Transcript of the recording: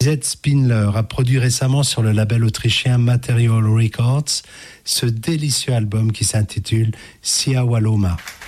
Z Spindler a produit récemment sur le label autrichien Material Records ce délicieux album qui s'intitule Siawaloma.